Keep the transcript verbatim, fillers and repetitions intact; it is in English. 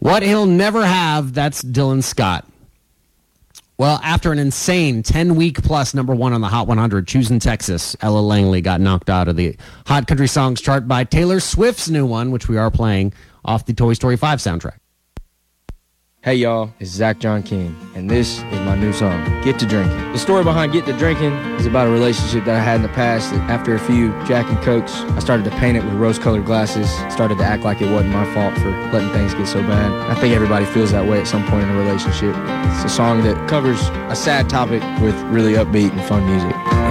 What he'll never have, that's Dylan Scott. Well, after an insane ten-week plus number one on the Hot one hundred, Choosing Texas, Ella Langley got knocked out of the Hot Country Songs chart by Taylor Swift's new one, which we are playing off the Toy Story five soundtrack. Hey y'all, it's Zach John King, and this is my new song, Get to Drinking. The story behind Get to Drinking is about a relationship that I had in the past that after a few Jack and Cokes, I started to paint it with rose-colored glasses, started to act like it wasn't my fault for letting things get so bad. I think everybody feels that way at some point in a relationship. It's a song that covers a sad topic with really upbeat and fun music.